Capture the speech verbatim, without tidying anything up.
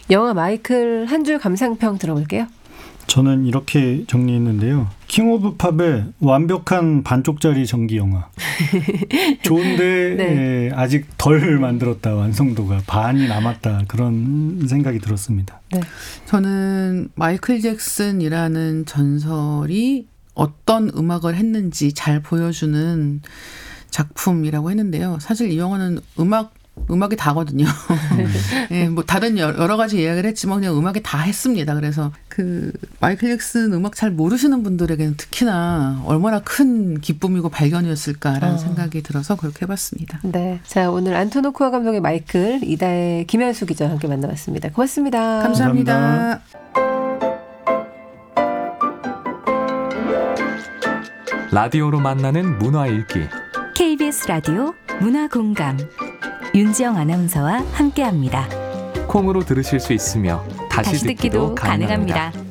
영화 마이클 한 줄 감상평 들어볼게요. 저는 이렇게 정리했는데요. 킹 오브 팝의 완벽한 반쪽짜리 전기 영화. 좋은데 네. 아직 덜 만들었다. 완성도가 반이 남았다. 그런 생각이 들었습니다. 네. 저는 마이클 잭슨이라는 전설이 어떤 음악을 했는지 잘 보여주는 작품이라고 했는데요. 사실 이 영화는 음악 음악이 다거든요. 네, 뭐 다른 여러 가지 이야기를 했지만 그냥 음악이 다 했습니다. 그래서 그 마이클 잭슨 음악 잘 모르시는 분들에게는 특히나 얼마나 큰 기쁨이고 발견이었을까라는 어. 생각이 들어서 그렇게 해봤습니다. 네, 자 오늘 안토노쿠아 감독의 마이클, 이다의 김현수 기자와 함께 만나봤습니다. 고맙습니다. 감사합니다. 감사합니다. 라디오로 만나는 문화 읽기. 케이비에스 라디오 문화공감. 윤지영 아나운서와 함께합니다. 콩으로 들으실 수 있으며 다시, 다시 듣기도, 듣기도 가능합니다. 가능합니다.